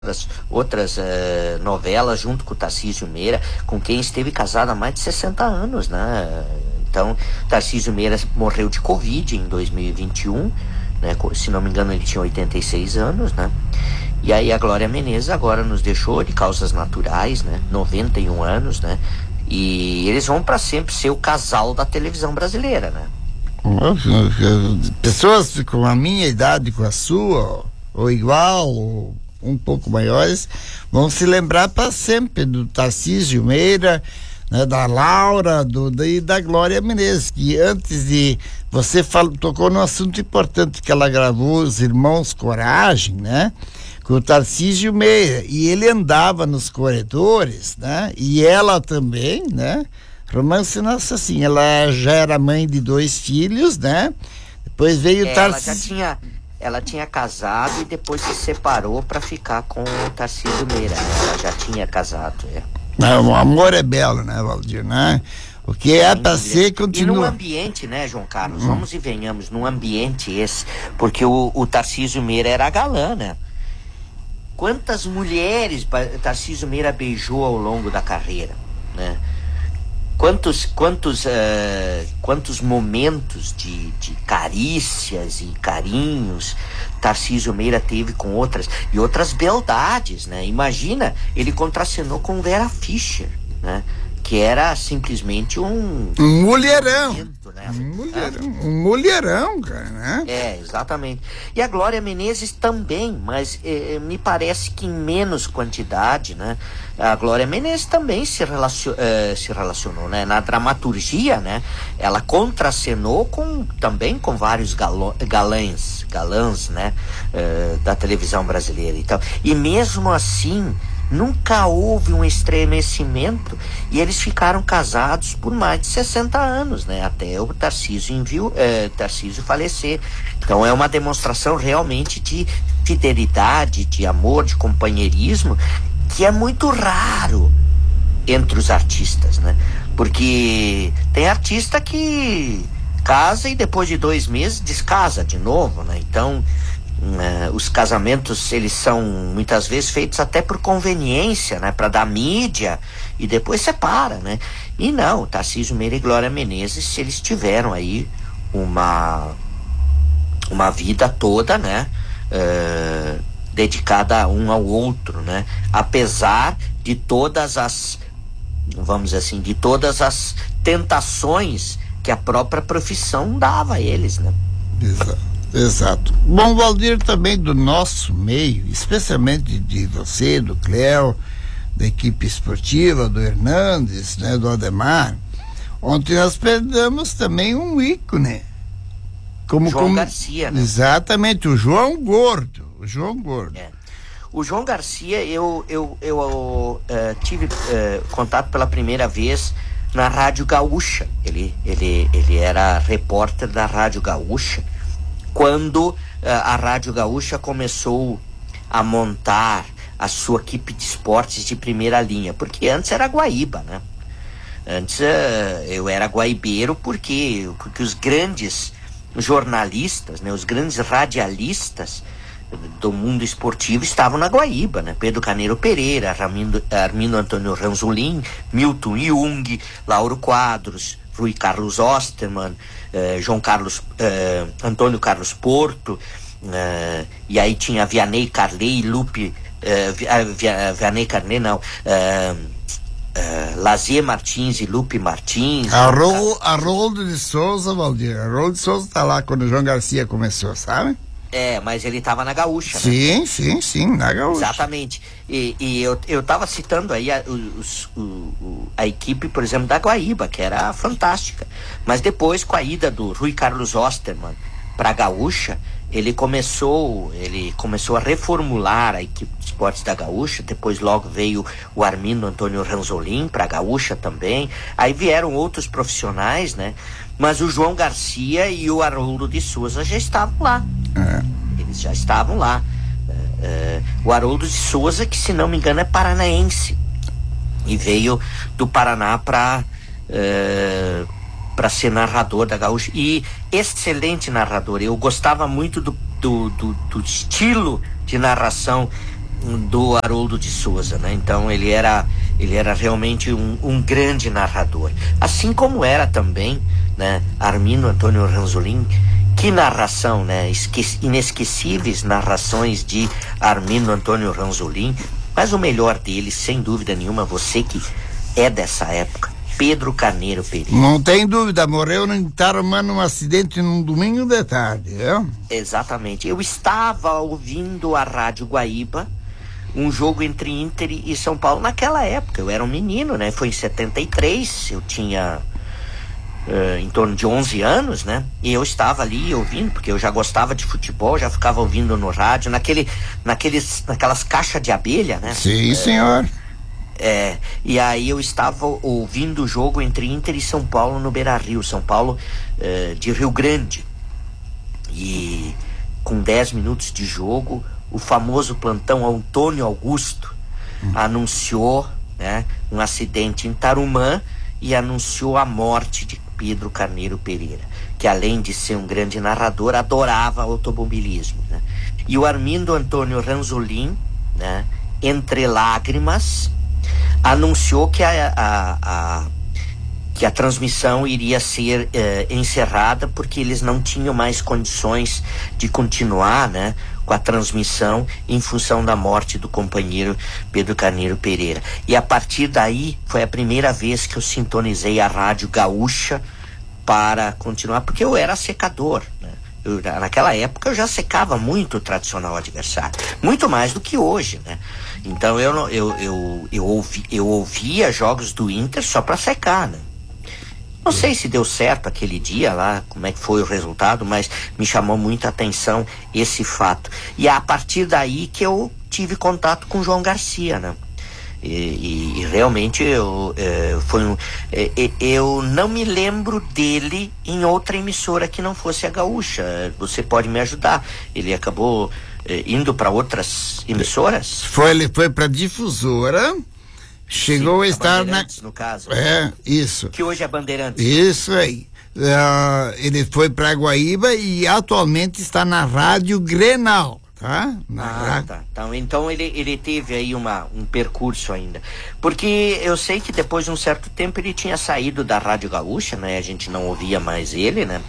outras novelas junto com o Tarcísio Meira, com quem esteve casado há mais de 60 anos, né? Então, Tarcísio Meira morreu de Covid em 2021, né? Se não me engano, ele tinha 86 anos, né? E aí a Glória Menezes agora nos deixou de causas naturais, né? 91 anos, né? E eles vão para sempre ser o casal da televisão brasileira, né? Pessoas com a minha idade, com a sua, ou igual, ou um pouco maiores, vão se lembrar para sempre do Tarcísio Meira, né, da Laura, e da Glória Menezes, que antes de você tocou num assunto importante, que ela gravou Os Irmãos Coragem, né, com o Tarcísio Meira, e ele andava nos corredores, né, e ela também, né, Romance Nossa, assim, ela já era mãe de 2 filhos, né, depois veio o Tarcísio. Ela tinha casado e depois se separou para ficar com o Tarcísio Meira, né? Ela já tinha casado, Não, o amor é belo, né, Valdir, né? O que é para ser, continua. E num ambiente, né, João Carlos? Vamos e venhamos, num ambiente esse, porque o Tarcísio Meira era galã, né? Quantas mulheres Tarcísio Meira beijou ao longo da carreira, né? Quantos momentos de carícias e carinhos Tarcísio Meira teve com outras beldades, né? Imagina, ele contracenou com Vera Fischer, né? Que era simplesmente um mulherão, né? um mulherão, cara, né? Exatamente. E a Glória Menezes também, mas me parece que em menos quantidade, né? A Glória Menezes também se relacionou, né? Na dramaturgia, né? Ela contracenou também com vários galãs, né? Da televisão brasileira e tal. E mesmo assim, nunca houve um estremecimento e eles ficaram casados por mais de 60 anos, né? Até o Tarcísio falecer. Então é uma demonstração realmente de fidelidade, de amor, de companheirismo, que é muito raro entre os artistas, né? Porque tem artista que casa e depois de 2 meses descasa de novo, né? Então os casamentos, eles são muitas vezes feitos até por conveniência, né, para dar mídia, e depois separa, né? E não, Tarcísio Meira e Glória Menezes, eles tiveram aí uma vida toda, né, dedicada um ao outro, né? Apesar de todas as, vamos dizer assim, de todas as tentações que a própria profissão dava a eles, né? Exato. Bom, Valdir, também do nosso meio, especialmente de você, do Cléo, da equipe esportiva, do Hernandes, né, do Ademar, ontem nós perdemos também um ícone. João Garcia, né? Exatamente, o João Gordo. O João Garcia, eu tive contato pela primeira vez na Rádio Gaúcha. Ele era repórter da Rádio Gaúcha quando a Rádio Gaúcha começou a montar a sua equipe de esportes de primeira linha, porque antes era Guaíba, né? Antes eu era guaibeiro porque os grandes jornalistas, né, os grandes radialistas do mundo esportivo estavam na Guaíba, né? Pedro Caneiro Pereira, Armindo Antônio Ranzolin, Milton Jung, Lauro Quadros, Rui Carlos Osterman, Antônio Carlos Porto, e aí tinha Vianney Carley, Lazier Martins e Lupe Martins. Haroldo de Souza, Valdir. Haroldo de Souza tá lá quando o João Garcia começou, sabe? Mas ele estava na Gaúcha, sim, né? Sim, na Gaúcha. Exatamente. E eu estava citando aí a equipe, por exemplo, da Guaíba, que era fantástica. Mas depois, com a ida do Rui Carlos Osterman para a Gaúcha, ele começou a reformular a equipe de esportes da Gaúcha. Depois logo veio o Armindo Antônio Ranzolin para a Gaúcha também. Aí vieram outros profissionais, né? Mas o João Garcia e o Haroldo de Souza já estavam lá. Eles já estavam lá. O Haroldo de Souza, que se não me engano é paranaense, e veio do Paraná para ser narrador da Gaúcha, e excelente narrador. Eu gostava muito do estilo de narração do Haroldo de Souza, né? Então ele era realmente um grande narrador, assim como era também, né, Armindo Antônio Ranzolin. Que narração, né? Inesquecíveis narrações de Armindo Antônio Ranzolin, mas o melhor dele, sem dúvida nenhuma, você que é dessa época, Pedro Carneiro Pereira. Não tem dúvida, morreu em Tarumã num acidente num domingo de tarde, é? Exatamente. Eu estava ouvindo a Rádio Guaíba, um jogo entre Inter e São Paulo naquela época. Eu era um menino, né? Foi em 73, eu tinha em torno de 11 anos, né? E eu estava ali ouvindo, porque eu já gostava de futebol, já ficava ouvindo no rádio, naquelas caixas de abelha, né? Sim, senhor. E aí eu estava ouvindo o jogo entre Inter e São Paulo no Beira-Rio, São Paulo de Rio Grande. E com 10 minutos de jogo, o famoso plantão Antônio Augusto anunciou, né, um acidente em Tarumã e anunciou a morte de Pedro Carneiro Pereira, que além de ser um grande narrador, adorava automobilismo, né? E o Armindo Antônio Ranzolin, né, entre lágrimas, anunciou que a transmissão iria ser encerrada porque eles não tinham mais condições de continuar, né, com a transmissão em função da morte do companheiro Pedro Carneiro Pereira. E a partir daí foi a primeira vez que eu sintonizei a Rádio Gaúcha para continuar, porque eu era secador, né? Naquela época eu já secava muito o tradicional adversário, muito mais do que hoje, né? Então eu ouvia jogos do Inter só para secar, né? Não sei se deu certo aquele dia lá, como é que foi o resultado, mas me chamou muita atenção esse fato. E é a partir daí que eu tive contato com o João Garcia, né? E realmente eu não me lembro dele em outra emissora que não fosse a Gaúcha. Você pode me ajudar? Ele acabou indo para outras emissoras? Ele foi para Difusora. Chegou. Sim, a estar no caso. Isso. Que hoje é Bandeirantes. Isso aí. Ele foi para Guaíba e atualmente está na Rádio Grenal, tá? Tá. Então ele teve aí um percurso ainda. Porque eu sei que depois de um certo tempo ele tinha saído da Rádio Gaúcha, né? A gente não ouvia mais ele, né?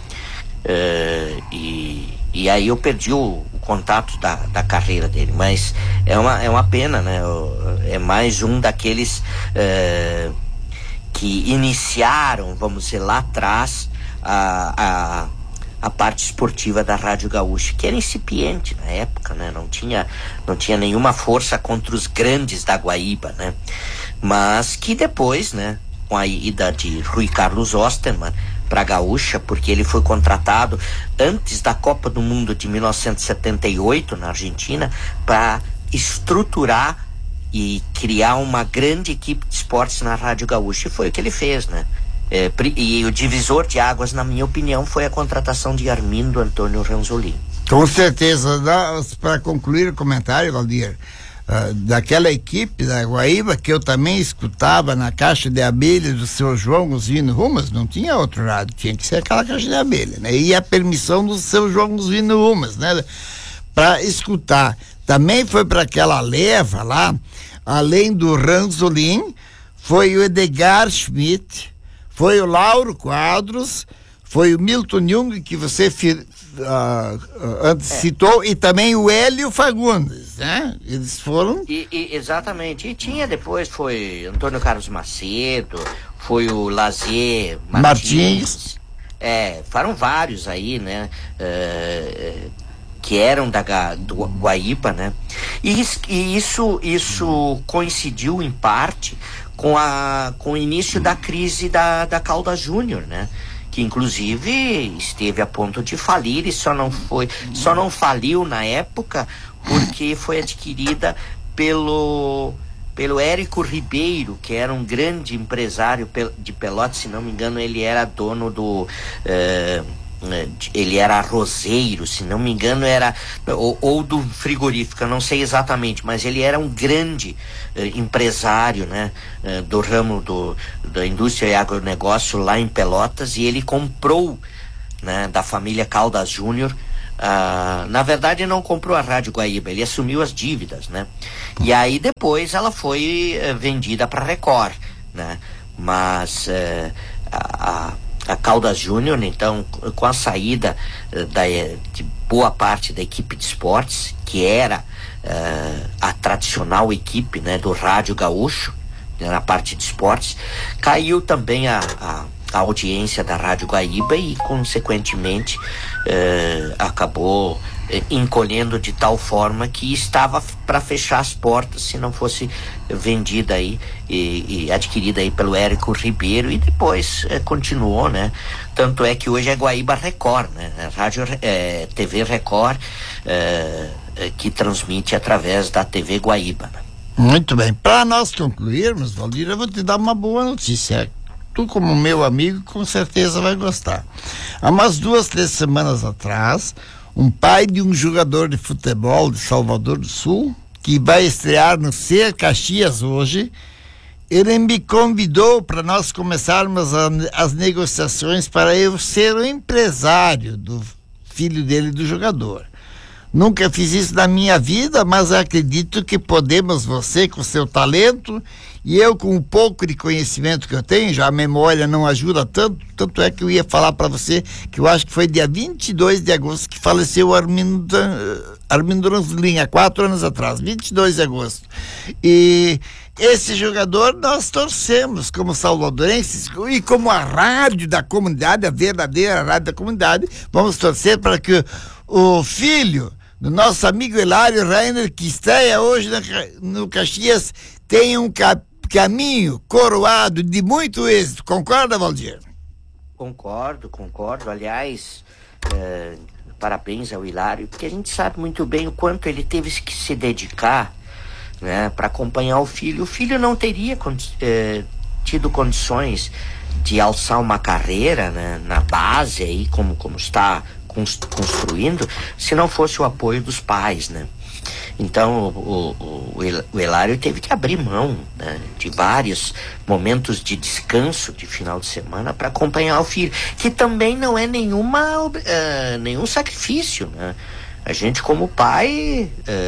E aí eu perdi o contato da carreira dele, mas é uma pena, né? É mais um daqueles que iniciaram, vamos dizer, lá atrás a parte esportiva da Rádio Gaúcha, que era incipiente na época, né? Não tinha nenhuma força contra os grandes da Guaíba, né? Mas que depois, né, com a ida de Rui Carlos Osterman para a Gaúcha, porque ele foi contratado antes da Copa do Mundo de 1978 na Argentina para estruturar e criar uma grande equipe de esportes na Rádio Gaúcha, e foi o que ele fez, né? E o divisor de águas, na minha opinião, foi a contratação de Armindo Antônio Ranzolin. Com certeza. Para concluir o comentário, Valdir, daquela equipe da Guaíba que eu também escutava na caixa de abelha do seu João Guzino Rumas, não tinha outro rádio, tinha que ser aquela caixa de abelha, né? E a permissão do seu João Guzino Rumas, né, para escutar. Também foi para aquela leva lá, além do Ranzolin, foi o Edgar Schmidt, foi o Lauro Quadros, foi o Milton Jung, que você antes citou, e também o Hélio Fagundes, né? Eles foram... Exatamente. E tinha depois, foi Antônio Carlos Macedo, foi o Lazier Martins. Foram vários aí, né? Que eram do Guaíba, né? E isso coincidiu em parte com o início da crise da Caldas Júnior, né? Que inclusive esteve a ponto de falir e só não faliu na época porque foi adquirida pelo Érico Ribeiro, que era um grande empresário de Pelotas. Se não me engano, ele era dono ele era arrozeiro, se não me engano era ou do frigorífico, não sei exatamente, mas ele era um grande empresário, né, do ramo da indústria e agronegócio lá em Pelotas, e ele comprou, né, da família Caldas Júnior Na verdade não comprou a Rádio Guaíba, ele assumiu as dívidas, né? E aí depois ela foi vendida para a Record, né? Mas a Caldas Júnior, então, com a saída de boa parte da equipe de esportes, que era a tradicional equipe, né, do Rádio Gaúcho, né, na parte de esportes, caiu também a audiência da Rádio Guaíba e, consequentemente, acabou encolhendo de tal forma que estava para fechar as portas se não fosse vendida aí e adquirida aí pelo Érico Ribeiro, e depois continuou, né? Tanto é que hoje é Guaíba Record, né? Rádio, TV Record, que transmite através da TV Guaíba, né? Muito bem. Para nós concluirmos, Valdir, eu vou te dar uma boa notícia. Tu, como meu amigo, com certeza vai gostar. Há umas 2, 3 semanas atrás, um pai de um jogador de futebol de Salvador do Sul, que vai estrear no Ser Caxias hoje, ele me convidou para nós começarmos as negociações para eu ser o empresário do filho dele, do jogador. Nunca fiz isso na minha vida, mas acredito que podemos, você com seu talento e eu com um pouco de conhecimento que eu tenho, já a memória não ajuda tanto é que eu ia falar para você que eu acho que foi dia 22 de agosto que faleceu o Armindo Ranzolin, há 4 anos atrás, 22 de agosto. E esse jogador nós torcemos como salvadorenses e como a rádio da comunidade, a verdadeira rádio da comunidade, vamos torcer para que o filho do nosso amigo Hilário Rainer, que estreia hoje no Caxias, tenha um caminho coroado de muito êxito. Concorda, Valdir? Concordo. Aliás, parabéns ao Hilário, porque a gente sabe muito bem o quanto ele teve que se dedicar, né, para acompanhar o filho. O filho não teria tido condições de alçar uma carreira, né, na base aí, como está construindo, se não fosse o apoio dos pais, né? Então o Hilário teve que abrir mão, né, de vários momentos de descanso de final de semana para acompanhar o filho, que também não é nenhum sacrifício, né? A gente como pai,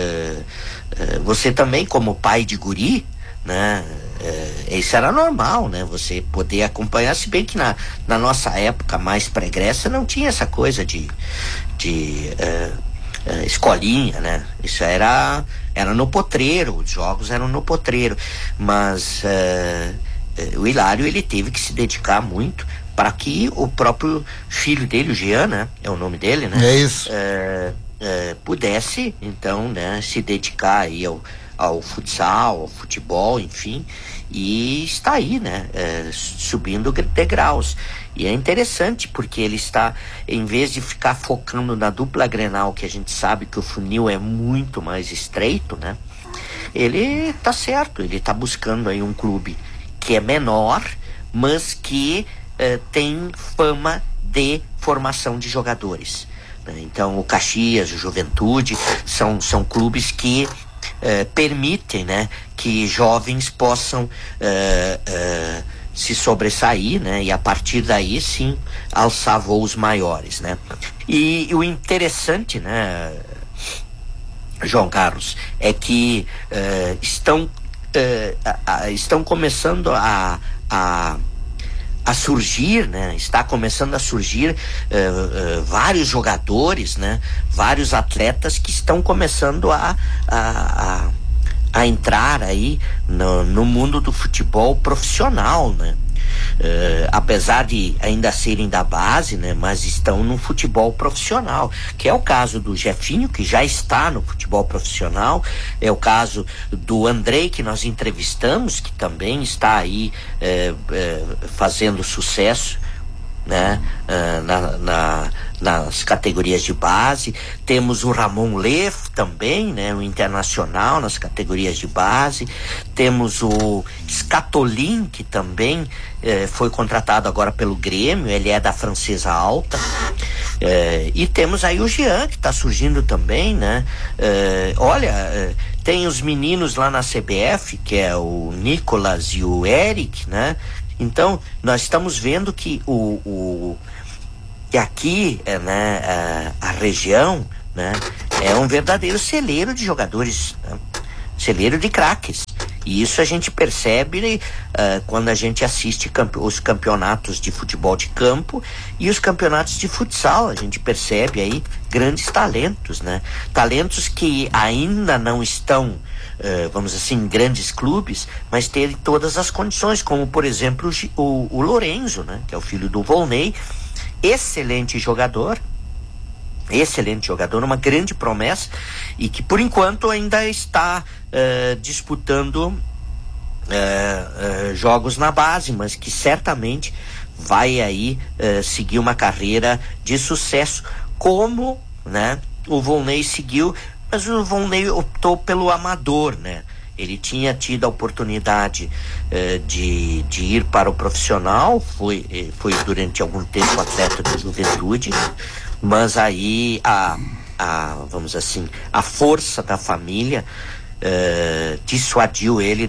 você também como pai de guri, né? Isso era normal, né? Você poder acompanhar, se bem que na nossa época mais pregressa não tinha essa coisa de escolinha, né? Isso era no potreiro, os jogos eram no potreiro, mas o Hilário, ele teve que se dedicar muito para que o próprio filho dele, o Jean, né? É o nome dele, né? É isso. Pudesse, então, né, se dedicar aí ao futsal, ao futebol, enfim, e está aí, né, subindo degraus. E é interessante porque ele está, em vez de ficar focando na dupla Grenal, que a gente sabe que o funil é muito mais estreito, né, ele tá certo, ele tá buscando aí um clube que é menor, mas que tem fama de formação de jogadores. Então o Caxias, o Juventude, são clubes que permitem, né, que jovens possam se sobressair, né, e a partir daí sim alçar voos maiores, né. E o interessante, né, João Carlos, é que estão começando a surgir, né? Está começando a surgir vários jogadores, né? Vários atletas que estão começando a entrar aí no mundo do futebol profissional, né? Apesar de ainda serem da base, né, mas estão no futebol profissional, que é o caso do Jefinho, que já está no futebol profissional, é o caso do Andrei, que nós entrevistamos, que também está aí fazendo sucesso, né, nas categorias de base. Temos o Ramon Leff também, né, o internacional nas categorias de base. Temos o Scatolin, que também foi contratado agora pelo Grêmio, ele é da Francesa Alta. E temos aí o Jean, que está surgindo também, né? Tem os meninos lá na CBF, que é o Nicolas e o Eric, né? Então, nós estamos vendo que E aqui, a região, né, é um verdadeiro celeiro de jogadores, né? Celeiro de craques. E isso a gente percebe quando a gente assiste os campeonatos de futebol de campo e os campeonatos de futsal. A gente percebe aí grandes talentos, né? Talentos que ainda não estão, vamos dizer assim, em grandes clubes, mas terem todas as condições, como por exemplo o Lorenzo, né? Que é o filho do Volney, excelente jogador, uma grande promessa, e que por enquanto ainda está disputando jogos na base, mas que certamente vai aí seguir uma carreira de sucesso, como, né, o Volney seguiu. Mas o Volney optou pelo amador, né? Ele tinha tido a oportunidade de ir para o profissional, foi durante algum tempo atleta de juventude, mas aí vamos dizer assim, a força da família dissuadiu ele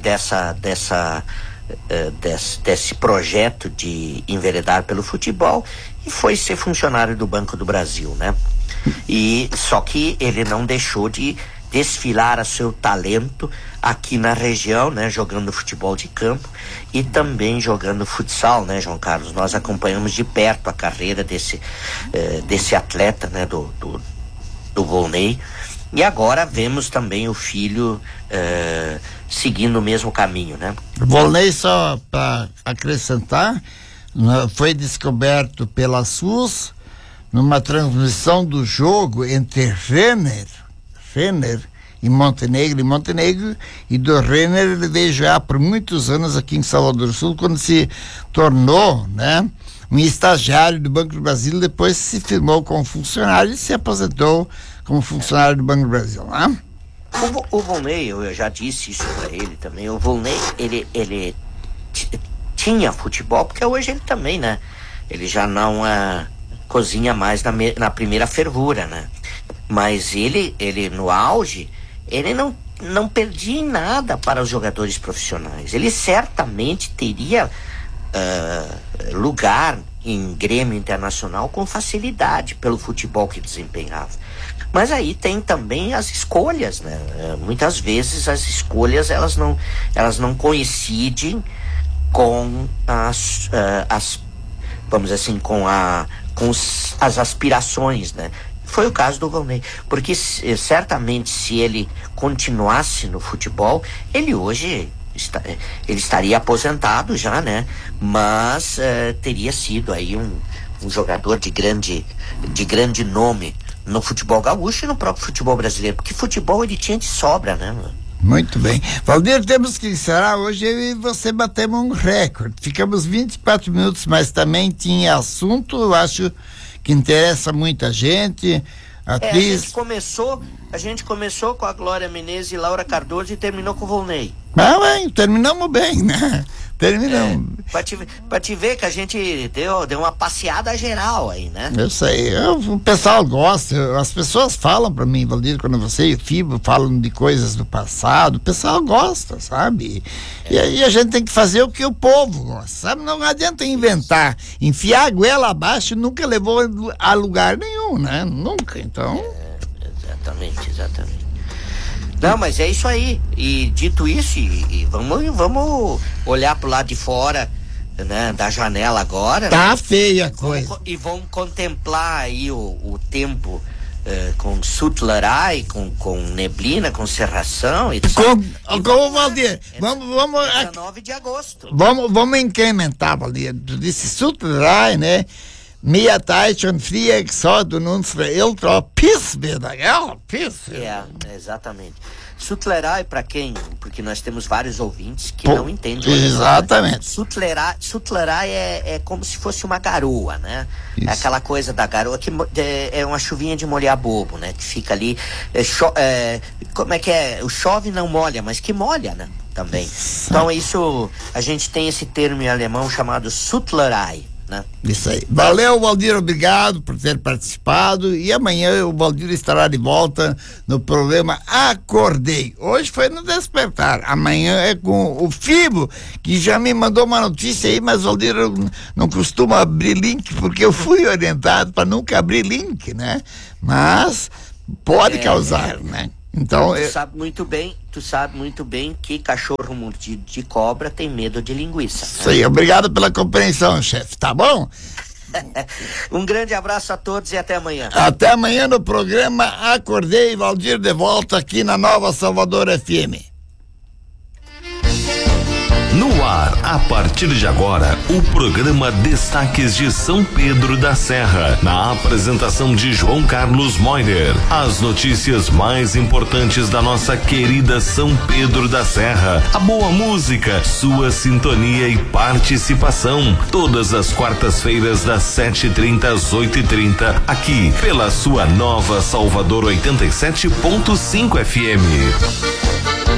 desse projeto de enveredar pelo futebol, e foi ser funcionário do Banco do Brasil, né? E só que ele não deixou de desfilar a seu talento aqui na região, né, jogando futebol de campo e também jogando futsal, né, João Carlos? Nós acompanhamos de perto a carreira desse atleta, né, do Volney, e agora vemos também o filho seguindo o mesmo caminho, né? Volney, só para acrescentar, foi descoberto pela SUS numa transmissão do jogo entre Renner e Montenegro, e do Renner ele veio já por muitos anos aqui em Salvador do Sul, quando se tornou, né, um estagiário do Banco do Brasil. Depois se firmou como funcionário e se aposentou como funcionário do Banco do Brasil, né? O Volney, eu já disse isso para ele também, o Volney, ele tinha futebol, porque hoje ele também, né, ele já não cozinha mais na primeira fervura, né? Mas ele no auge, ele não perdia em nada para os jogadores profissionais. Ele certamente teria lugar em Grêmio Internacional com facilidade pelo futebol que desempenhava. Mas aí tem também as escolhas, né? Muitas vezes as escolhas elas não coincidem com as vamos dizer assim, com as aspirações, né? Foi o caso do Volney, porque certamente se ele continuasse no futebol, ele hoje ele estaria aposentado já, né? Mas teria sido aí um jogador de grande nome no futebol gaúcho e no próprio futebol brasileiro, porque futebol ele tinha de sobra, né? Muito bem. Valdir, temos que encerrar hoje. Eu e você batemos um recorde. Ficamos 24 minutos, mas também tinha assunto, eu acho que interessa muita gente. Atriz... A gente começou com a Glória Menezes e Laura Cardoso e terminou com o Volney. Bem, terminamos bem, né? Terminamos. Pra te ver que a gente deu uma passeada geral aí, né? Eu sei, o pessoal gosta, as pessoas falam pra mim, Valdir, quando você e o Fibo falam de coisas do passado, o pessoal gosta, sabe? E aí a gente tem que fazer o que o povo gosta, sabe? Não adianta inventar, enfiar a goela abaixo nunca levou a lugar nenhum, né? Nunca, então... Exatamente. Não, mas é isso aí. E dito isso, e vamos olhar pro lado de fora, né, da janela agora. Tá, né? Feia a coisa. E vamos contemplar aí o tempo com sutlerai, com neblina, com cerração e como Valdir, vamos 19 de agosto. Vamos incrementar, Valdir. Tu disse sutlerai, né? Mehr Teich und Viereck sollten unsere Eltern pissbilder, ja? Exatamente. Sutlerai, para quem? Porque nós temos vários ouvintes que não entendem. Exatamente. Sutlerai é como se fosse uma garoa, né? Isso. É aquela coisa da garoa que é uma chuvinha de molhar bobo, né? Que fica ali, como é que é? O chove não molha, mas que molha, né? Também. Então isso, a gente tem esse termo em alemão chamado Sutlerai, né? Isso aí. Valeu, Valdir, obrigado por ter participado, e amanhã o Valdir estará de volta no programa Acordei. Hoje foi no Despertar, amanhã é com o Fibo, que já me mandou uma notícia aí, mas Valdir, eu não costumo abrir link, porque eu fui orientado para nunca abrir link, né? Mas pode causar, né? Então, tu sabe muito bem que cachorro mordido de cobra tem medo de linguiça. Isso aí, obrigado pela compreensão, chefe, tá bom? Um grande abraço a todos e até amanhã. Até amanhã no programa Acordei, Valdir de volta aqui na Nova Salvador FM. No ar, a partir de agora, o programa Destaques de São Pedro da Serra, na apresentação de João Carlos Moiner. As notícias mais importantes da nossa querida São Pedro da Serra, a boa música, sua sintonia e participação, todas as quartas-feiras das 7h30 às 8h30, aqui pela sua Nova Salvador 87.5 FM.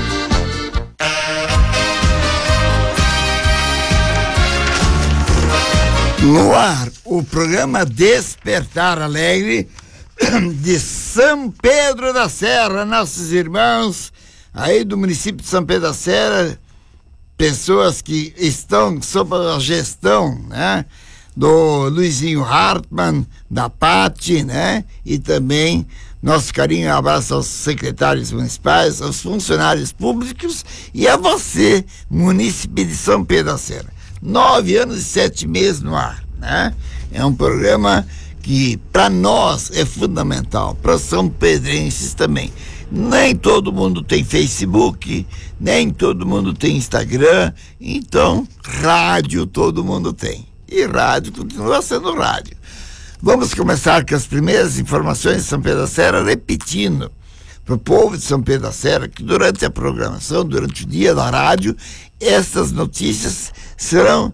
No ar, o programa Despertar Alegre de São Pedro da Serra, nossos irmãos aí do município de São Pedro da Serra, pessoas que estão sob a gestão, né, do Luizinho Hartmann, da Pati, né, e também nosso carinho e abraço aos secretários municipais, aos funcionários públicos e a você, munícipe de São Pedro da Serra. 9 anos e 7 meses no ar, né? É um programa que para nós é fundamental, para São Pedrenses também. Nem todo mundo tem Facebook, nem todo mundo tem Instagram, então rádio todo mundo tem. E rádio continua sendo rádio. Vamos começar com as primeiras informações de São Pedro da Serra, repetindo para o povo de São Pedro da Serra que durante a programação, durante o dia da rádio, essas notícias serão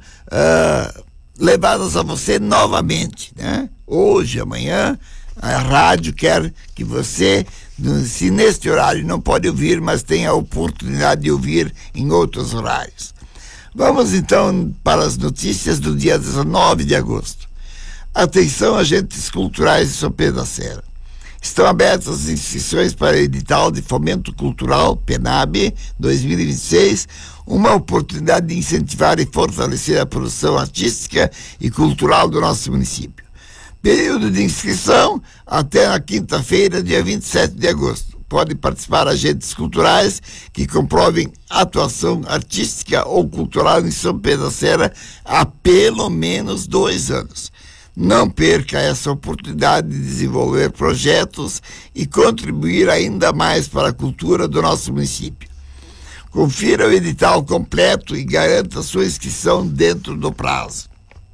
levadas a você novamente, né? Hoje, amanhã, a rádio quer que você, se neste horário não pode ouvir, mas tenha a oportunidade de ouvir em outros horários. Vamos então para as notícias do dia 19 de agosto. Atenção, agentes culturais de São Pedro da Serra. Estão abertas as inscrições para o edital de Fomento Cultural, PENAB, 2026, uma oportunidade de incentivar e fortalecer a produção artística e cultural do nosso município. Período de inscrição até a quinta-feira, dia 27 de agosto. Podem participar agentes culturais que comprovem atuação artística ou cultural em São Pedro da Serra há pelo menos 2 anos. Não perca essa oportunidade de desenvolver projetos e contribuir ainda mais para a cultura do nosso município. Confira o edital completo e garanta sua inscrição dentro do prazo.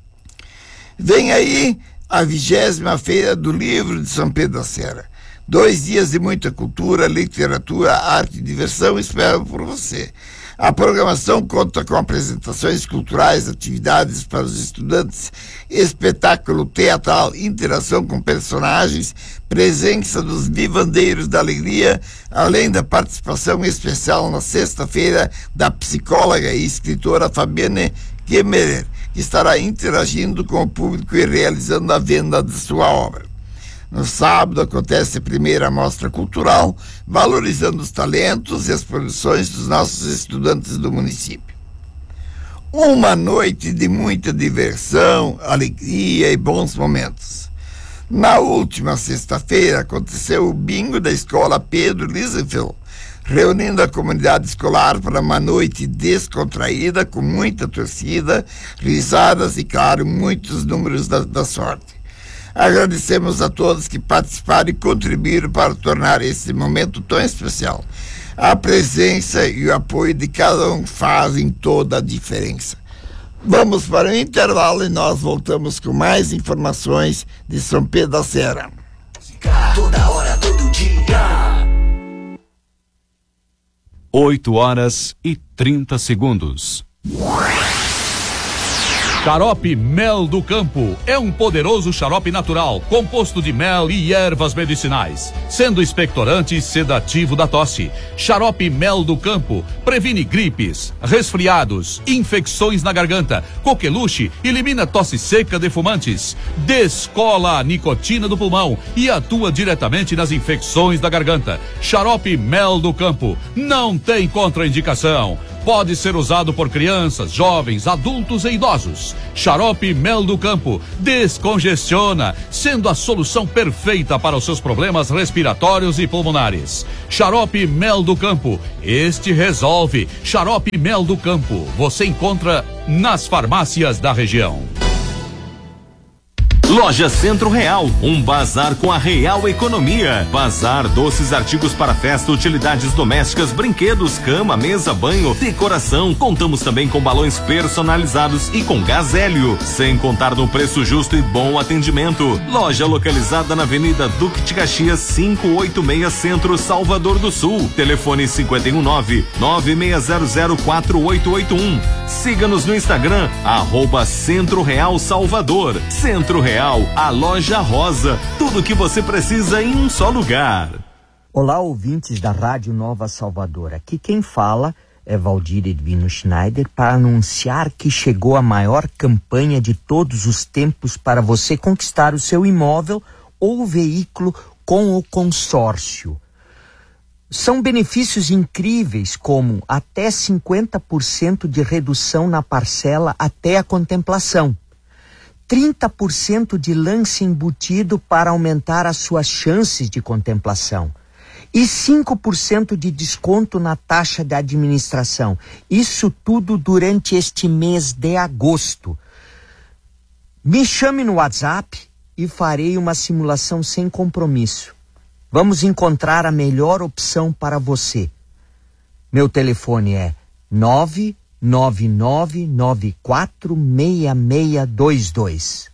Vem aí a 20ª Feira do Livro de São Pedro da Serra. 2 dias de muita cultura, literatura, arte e diversão esperam por você. A programação conta com apresentações culturais, atividades para os estudantes, espetáculo teatral, interação com personagens, presença dos vivandeiros da alegria, além da participação especial na sexta-feira da psicóloga e escritora Fabiane Kemmerer, que estará interagindo com o público e realizando a venda de sua obra. No sábado acontece a primeira mostra cultural, valorizando os talentos e as produções dos nossos estudantes do município. Uma noite de muita diversão, alegria e bons momentos. Na última sexta-feira aconteceu o bingo da escola Pedro Liesenfeld, reunindo a comunidade escolar para uma noite descontraída, com muita torcida, risadas e, claro, muitos números da sorte. Agradecemos a todos que participaram e contribuíram para tornar esse momento tão especial. A presença e o apoio de cada um fazem toda a diferença. Vamos para o intervalo e nós voltamos com mais informações de São Pedro da Serra. Toda hora, todo dia. 8h30. Xarope Mel do Campo é um poderoso xarope natural, composto de mel e ervas medicinais, sendo expectorante e sedativo da tosse. Xarope Mel do Campo previne gripes, resfriados, infecções na garganta, coqueluche, elimina tosse seca de fumantes, descola a nicotina do pulmão e atua diretamente nas infecções da garganta. Xarope Mel do Campo não tem contraindicação. Pode ser usado por crianças, jovens, adultos e idosos. Xarope Mel do Campo descongestiona, sendo a solução perfeita para os seus problemas respiratórios e pulmonares. Xarope Mel do Campo, este resolve. Xarope Mel do Campo, você encontra nas farmácias da região. Loja Centro Real, um bazar com a real economia. Bazar, doces, artigos para festa, utilidades domésticas, brinquedos, cama, mesa, banho, decoração. Contamos também com balões personalizados e com gás hélio, sem contar no preço justo e bom atendimento. Loja localizada na Avenida Duque de Caxias, 586 Centro, Salvador do Sul. Telefone 519-96004881. Siga-nos no Instagram, @Centro Real Salvador. Centro Real, a loja rosa, tudo que você precisa em um só lugar. Olá, ouvintes da Rádio Nova Salvador. Aqui quem fala é Valdir Edvino Schneider para anunciar que chegou a maior campanha de todos os tempos para você conquistar o seu imóvel ou veículo com o consórcio. São benefícios incríveis como até 50% de redução na parcela até a contemplação. 30% de lance embutido para aumentar as suas chances de contemplação. E 5% de desconto na taxa de administração. Isso tudo durante este mês de agosto. Me chame no WhatsApp e farei uma simulação sem compromisso. Vamos encontrar a melhor opção para você. Meu telefone é 999946622.